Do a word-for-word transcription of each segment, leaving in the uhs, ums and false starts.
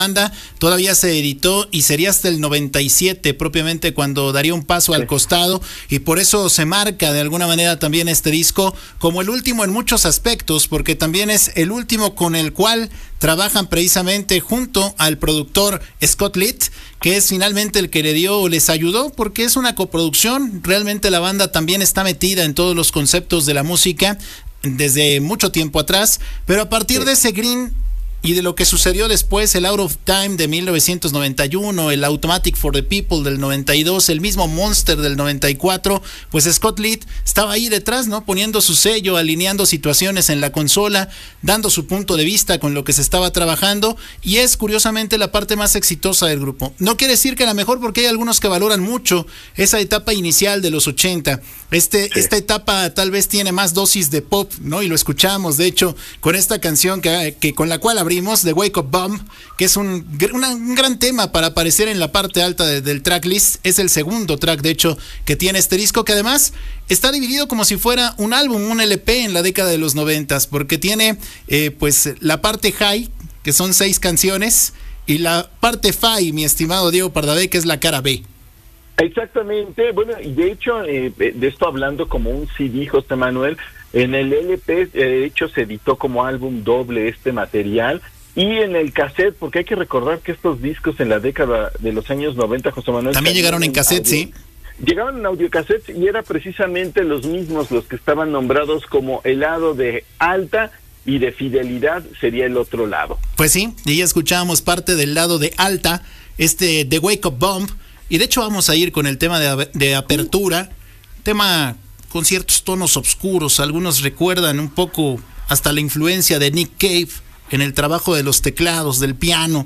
banda todavía se editó y sería hasta el noventa y siete propiamente cuando daría un paso al costado, y por eso se marca de alguna manera también este disco como el último en muchos aspectos, porque también es el último con el cual trabajan precisamente junto al productor Scott Litt, que es finalmente el que le dio o les ayudó, porque es una coproducción. Realmente la banda también está metida en todos los conceptos de la música desde mucho tiempo atrás, pero a partir de ese Green y de lo que sucedió después, el Out of Time de mil novecientos noventa y uno, el Automatic for the People del noventa y dos, el mismo Monster del noventa y cuatro, pues Scott Litt estaba ahí detrás, ¿no? Poniendo su sello, alineando situaciones en la consola, dando su punto de vista con lo que se estaba trabajando, y es curiosamente la parte más exitosa del grupo. No quiere decir que la mejor, porque hay algunos que valoran mucho esa etapa inicial de los ochenta. Este, sí. Esta etapa tal vez tiene más dosis de pop, ¿no? Y lo escuchamos, de hecho, con esta canción que, que con la cual abrimos, The Wake Up Bomb, que es un, una, un gran tema para aparecer en la parte alta de, del tracklist. Es el segundo track, de hecho, que tiene este disco, que además está dividido como si fuera un álbum, un L P en la década de los noventas, porque tiene eh, pues la parte high, que son seis canciones, y la parte fi, mi estimado Diego Pardavé, que es la cara B. Exactamente, bueno, y de hecho, eh, de esto hablando como un C D, José Manuel, en el L P, de hecho, se editó como álbum doble este material, y en el cassette, porque hay que recordar que estos discos en la década de los años noventa, José Manuel... También llegaron en cassette, audio, sí. Llegaban en audiocassettes, y era precisamente los mismos los que estaban nombrados como el lado de alta, y de fidelidad sería el otro lado. Pues sí, y ya escuchábamos parte del lado de alta, este The Wake Up Bomb, y de hecho vamos a ir con el tema de, de apertura, tema con ciertos tonos oscuros. Algunos recuerdan un poco hasta la influencia de Nick Cave en el trabajo de los teclados, del piano.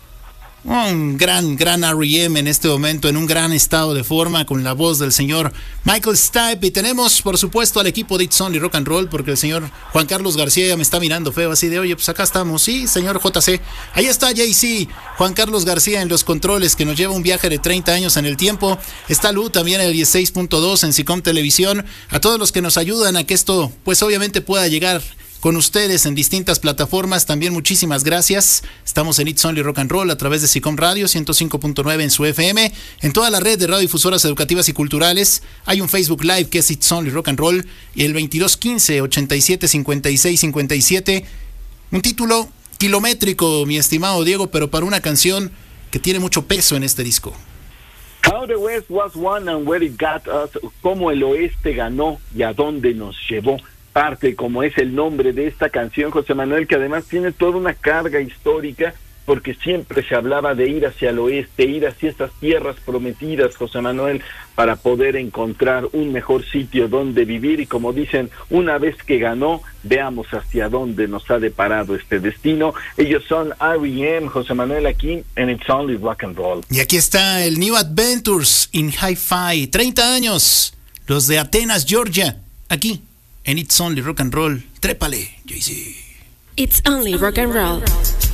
Un gran, gran R E M en este momento, en un gran estado de forma, con la voz del señor Michael Stipe. Y tenemos, por supuesto, al equipo de It's Only Rock and Roll, porque el señor Juan Carlos García ya me está mirando feo, así de, oye, pues acá estamos. Sí, señor J C. Ahí está Jay-Z, Juan Carlos García en los controles, que nos lleva un viaje de treinta años en el tiempo. Está Lu también en el dieciséis punto dos en SICOM Televisión. A todos los que nos ayudan a que esto, pues obviamente pueda llegar con ustedes en distintas plataformas, también muchísimas gracias. Estamos en It's Only Rock and Roll a través de SICOM Radio ciento cinco punto nueve en su F M, en toda la red de radiodifusoras educativas y culturales. Hay un Facebook Live que es It's Only Rock and Roll, y el veintidós quince ochenta y siete cincuenta y seis cincuenta y siete, un título kilométrico, mi estimado Diego, pero para una canción que tiene mucho peso en este disco. How the West was won and where it got us, cómo el oeste ganó y a dónde nos llevó. Parte, como es el nombre de esta canción, José Manuel, que además tiene toda una carga histórica, porque siempre se hablaba de ir hacia el oeste, ir hacia estas tierras prometidas, José Manuel, para poder encontrar un mejor sitio donde vivir, y como dicen, una vez que ganó, veamos hacia dónde nos ha deparado este destino. Ellos son R E M, José Manuel, aquí en It's Only Rock and Roll. Y aquí está el New Adventures in Hi-Fi, treinta años, los de Atenas, Georgia, aquí en It's Only Rock and Roll. Trépale, Jay-Z. It's Only Rock and Roll.